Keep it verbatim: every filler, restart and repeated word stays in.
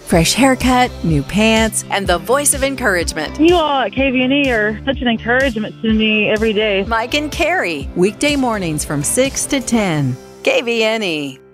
fresh haircut, new pants, and the voice of encouragement. You all at K V N E are such an encouragement to me every day. Mike and Carrie, weekday mornings from six to ten. K V N E.